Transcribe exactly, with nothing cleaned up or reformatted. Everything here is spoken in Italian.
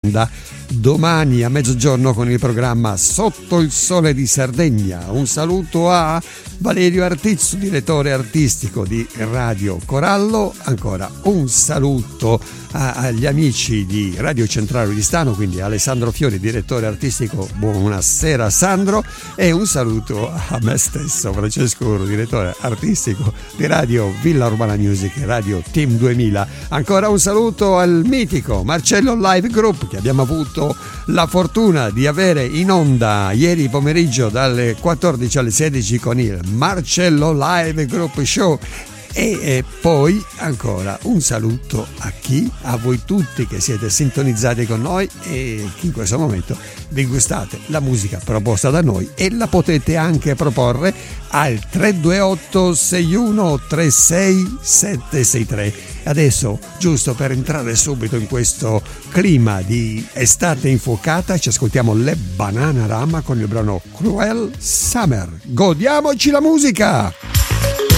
onda domani a mezzogiorno con il programma Sotto il Sole di Sardegna. Un saluto a Valerio Artizzu, direttore artistico di Radio Corallo. Ancora un saluto a, agli amici di Radio Centrale di Stano, quindi Alessandro Fiori, direttore artistico. Buonasera Sandro. E un saluto a me stesso, Francesco Uro, direttore artistico di Radio Villa Urbana Music, Radio Team duemila. Ancora un saluto al mitico Marcello Live Group, che abbiamo avuto la fortuna di avere in onda ieri pomeriggio dalle quattordici alle sedici con il Marcello Live Group Show. E, e poi ancora un saluto a chi? A voi tutti che siete sintonizzati con noi e che in questo momento vi gustate la musica proposta da noi e la potete anche proporre al tre due otto sei uno tre sei sette sei tre. Adesso, giusto per entrare subito in questo clima di estate infuocata, ci ascoltiamo le Bananarama con il brano Cruel Summer. Godiamoci la musica!